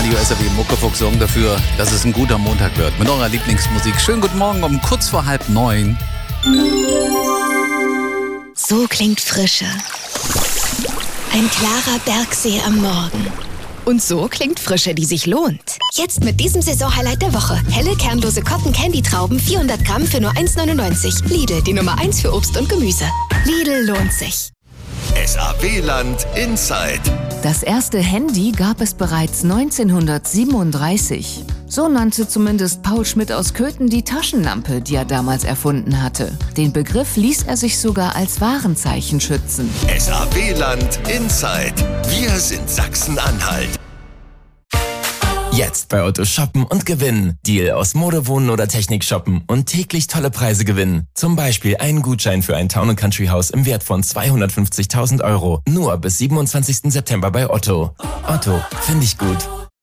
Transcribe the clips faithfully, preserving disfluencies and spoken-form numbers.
Radio S R W Muckefuchs sorgen dafür, dass es ein guter Montag wird. Mit eurer Lieblingsmusik. Schönen guten Morgen um kurz vor halb neun. So klingt Frische. Ein klarer Bergsee am Morgen. Und so klingt Frische, die sich lohnt. Jetzt mit diesem Saisonhighlight der Woche. Helle, kernlose Cotton-Candy-Trauben, vierhundert Gramm für nur eins neunundneunzig. Lidl, die Nummer eins für Obst und Gemüse. Lidl lohnt sich. S A W-Land Inside. Das erste Handy gab es bereits neunzehnhundertsiebenunddreißig. So nannte zumindest Paul Schmidt aus Köthen die Taschenlampe, die er damals erfunden hatte. Den Begriff ließ er sich sogar als Warenzeichen schützen. S A W-Land Inside. Wir sind Sachsen-Anhalt. Jetzt bei Otto shoppen und gewinnen. Deal aus Mode, Wohnen oder Technik shoppen und täglich tolle Preise gewinnen. Zum Beispiel einen Gutschein für ein Town and Country Haus im Wert von zweihundertfünfzigtausend Euro. Nur bis siebenundzwanzigsten September bei Otto. Otto, finde ich gut.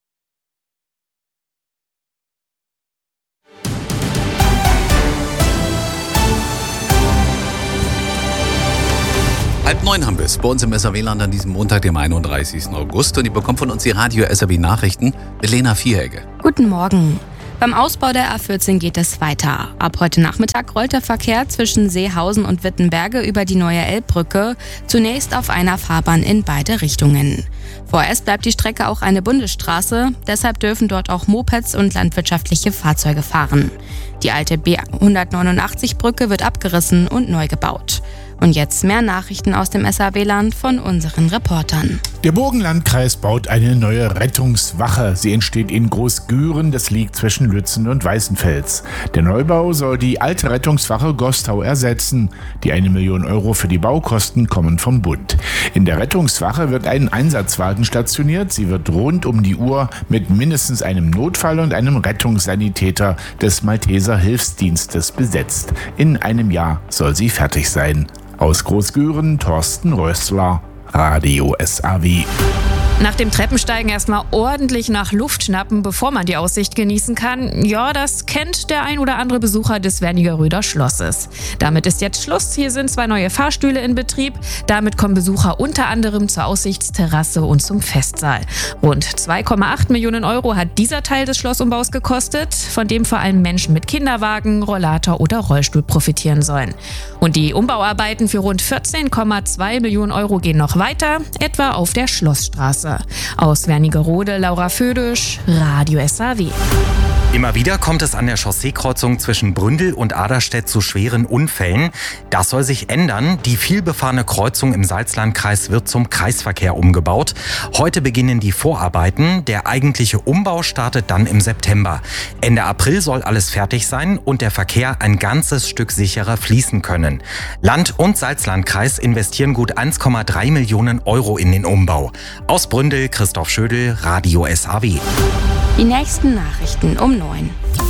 Halb neun haben wir es bei uns im S R W-Land an diesem Montag, dem einunddreißigsten August. Und ihr bekommt von uns die Radio S R W-Nachrichten mit Lena Vierhegge. Guten Morgen. Beim Ausbau der A vierzehn geht es weiter. Ab heute Nachmittag rollt der Verkehr zwischen Seehausen und Wittenberge über die neue Elbbrücke, zunächst auf einer Fahrbahn in beide Richtungen. Vorerst bleibt die Strecke auch eine Bundesstraße, deshalb dürfen dort auch Mopeds und landwirtschaftliche Fahrzeuge fahren. Die alte B hundertneunundachtzig-Brücke wird abgerissen und neu gebaut. Und jetzt mehr Nachrichten aus dem S R W-Land von unseren Reportern. Der Burgenlandkreis baut eine neue Rettungswache. Sie entsteht in Großgüren, das liegt zwischen Lützen und Weißenfels. Der Neubau soll die alte Rettungswache Gostau ersetzen. Die eine Million Euro für die Baukosten kommen vom Bund. In der Rettungswache wird ein Einsatzwagen stationiert. Sie wird rund um die Uhr mit mindestens einem Notfall und einem Rettungssanitäter des Malteser Hilfsdienstes besetzt. In einem Jahr soll sie fertig sein. Aus Großgüren, Thorsten Rössler, Radio S A W. Nach dem Treppensteigen erstmal ordentlich nach Luft schnappen, bevor man die Aussicht genießen kann. Ja, das kennt der ein oder andere Besucher des Wernigeröder Schlosses. Damit ist jetzt Schluss. Hier sind zwei neue Fahrstühle in Betrieb. Damit kommen Besucher unter anderem zur Aussichtsterrasse und zum Festsaal. Rund zwei Komma acht Millionen Euro hat dieser Teil des Schlossumbaus gekostet, von dem vor allem Menschen mit Kinderwagen, Rollator oder Rollstuhl profitieren sollen. Und die Umbauarbeiten für rund vierzehn Komma zwei Millionen Euro gehen noch weiter, etwa auf der Schlossstraße. Aus Wernigerode, Laura Födisch, Radio S A W. Immer wieder kommt es an der Chausseekreuzung zwischen Bründel und Aderstedt zu schweren Unfällen. Das soll sich ändern. Die vielbefahrene Kreuzung im Salzlandkreis wird zum Kreisverkehr umgebaut. Heute beginnen die Vorarbeiten. Der eigentliche Umbau startet dann im September. Ende April soll alles fertig sein und der Verkehr ein ganzes Stück sicherer fließen können. Land- und Salzlandkreis investieren gut eins Komma drei Millionen Euro in den Umbau. Aus Bründel, Christoph Schödel, Radio S A W. Die nächsten Nachrichten um neun.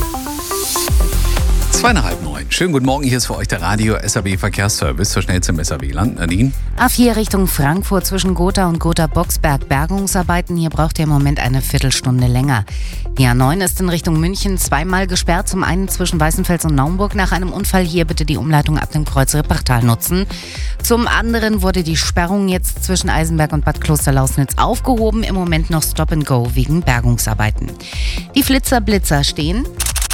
Zweieinhalb neun. Schönen guten Morgen, hier ist für euch der Radio S A W Verkehrsservice zur schnellste im S A W-Land. Nadine? A vier Richtung Frankfurt zwischen Gotha und Gotha-Boxberg Bergungsarbeiten. Hier braucht ihr im Moment eine Viertelstunde länger. Die A neun ist in Richtung München zweimal gesperrt. Zum einen zwischen Weißenfels und Naumburg nach einem Unfall. Hier bitte die Umleitung ab dem Kreuz Rippertal nutzen. Zum anderen wurde die Sperrung jetzt zwischen Eisenberg und Bad Klosterlausnitz aufgehoben. Im Moment noch Stop and Go wegen Bergungsarbeiten. Die Flitzer-Blitzer stehen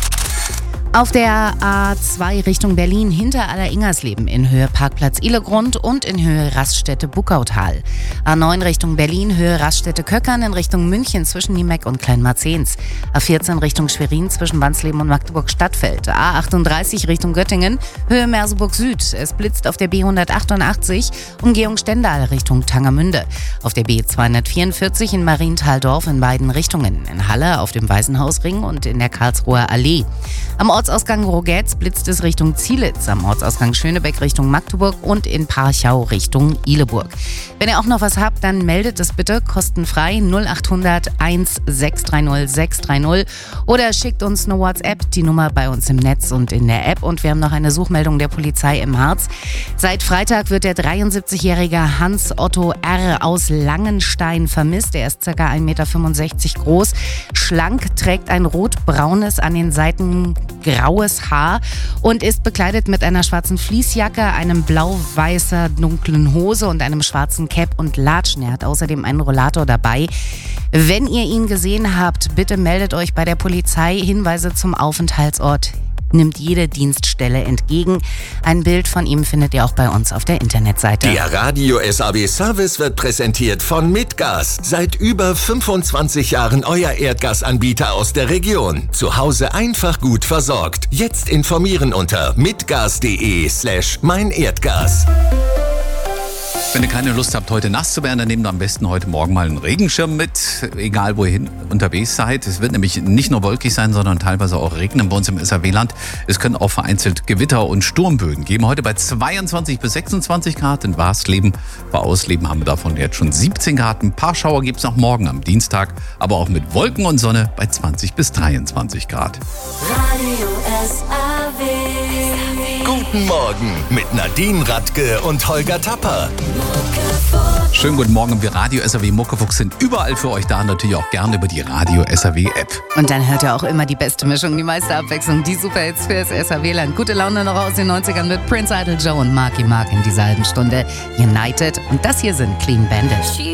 auf der A zwei Richtung Berlin hinter Aller-Ingersleben in Höhe Parkplatz Ihlegrund und in Höhe Raststätte Buckautal. A neun Richtung Berlin, Höhe Raststätte Köckern in Richtung München zwischen Niemeck und Kleinmarzens. A vierzehn Richtung Schwerin zwischen Wansleben und Magdeburg Stadtfeld. A achtunddreißig Richtung Göttingen, Höhe Merseburg Süd. Es blitzt auf der B hundertachtundachtzig, Umgehung Stendal Richtung Tangermünde. Auf der B zweihundertvierundvierzig in Marienthal-Dorf in beiden Richtungen. In Halle auf dem Waisenhausring und in der Karlsruher Allee. Am Ortsausgang Rogetz blitzt es Richtung Zielitz, am Ortsausgang Schönebeck Richtung Magdeburg und in Parchau Richtung Ihleburg. Wenn ihr auch noch was habt, dann meldet es bitte kostenfrei null achthundert eins sechs drei null sechs drei null oder schickt uns eine WhatsApp, die Nummer bei uns im Netz und in der App. Und wir haben noch eine Suchmeldung der Polizei im Harz. Seit Freitag wird der dreiundsiebzigjährige Hans Otto R. aus Langenstein vermisst. Er ist ca. eins Komma fünfundsechzig Meter groß, schlank, trägt ein rot-braunes, an den Seiten graues Haar und ist bekleidet mit einer schwarzen Fließjacke, einem blau-weißer dunklen Hose und einem schwarzen Cap und Latschen. Er hat außerdem einen Rollator dabei. Wenn ihr ihn gesehen habt, bitte meldet euch bei der Polizei. Hinweise zum Aufenthaltsort nimmt jede Dienststelle entgegen. Ein Bild von ihm findet ihr auch bei uns auf der Internetseite. Der Radio S A B Service wird präsentiert von Mitgas. Seit über fünfundzwanzig Jahren euer Erdgasanbieter aus der Region. Zu Hause einfach gut versorgt. Jetzt informieren unter mitgas.de slash mein Erdgas. Wenn ihr keine Lust habt, heute nass zu werden, dann nehmt am besten heute Morgen mal einen Regenschirm mit, egal wohin unterwegs seid. Es wird nämlich nicht nur wolkig sein, sondern teilweise auch regnen bei uns im S A W-Land. Es können auch vereinzelt Gewitter und Sturmböen geben. Heute bei zweiundzwanzig bis sechsundzwanzig Grad in Warsleben. Bei Ausleben haben wir davon jetzt schon siebzehn Grad. Ein paar Schauer gibt es noch morgen am Dienstag, aber auch mit Wolken und Sonne bei zwanzig bis dreiundzwanzig Grad. Radio S A W. Guten Morgen mit Nadine Radke und Holger Tapper. Schönen guten Morgen. Wir Radio S A W Muckefuchs sind überall für euch da, natürlich auch gerne über die Radio S A W App. Und dann hört ihr auch immer die beste Mischung, die meiste Abwechslung, die Superhits fürs S A W-Land. Gute Laune noch aus den neunzigern mit Prince Idol, Joe und Marky Mark in dieser halben Stunde. United. Und das hier sind Clean Bandit.